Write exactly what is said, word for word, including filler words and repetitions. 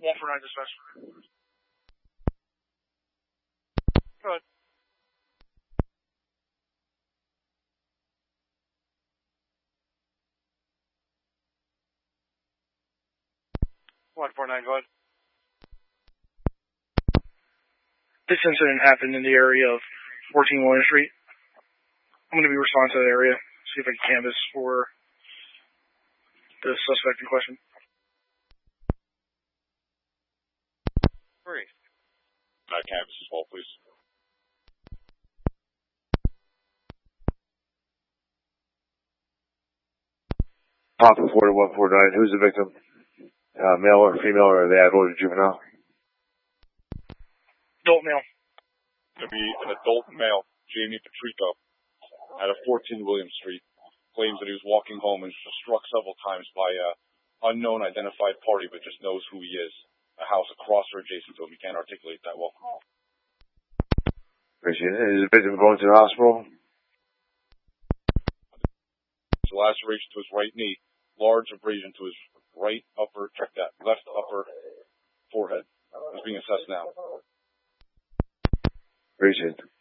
one four nine dispatch. Go ahead. one four nine, go ahead. This incident happened in the area of fourteen William Street. I'm going to be responding to that area, see if I can canvass for the suspect in question. Three. Uh, canvass as well, please. Papa four one four nine, who's the victim? Uh, male or female, or are they adult or juvenile? Adult male. Going to be an adult male, Jamie Patrico, out of fourteen William Street. Claims that he was walking home and was struck several times by a unknown identified party, but just knows who he is. A house across or adjacent to him. He can't articulate that well. Appreciate it. Is the victim going to the hospital? It's a laceration to his right knee, large abrasion to his right upper, check that, left upper forehead. He's being assessed now. Appreciate it.